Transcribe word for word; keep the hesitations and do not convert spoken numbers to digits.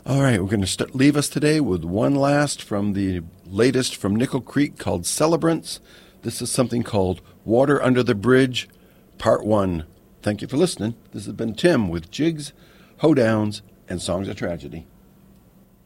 All right, we're going to start, leave us today with one last from the latest from Nickel Creek called Celebrants. This is something called Water Under the Bridge, Part one. Thank you for listening. This has been Tim with Jigs, Hoedowns, and Songs of Tragedy.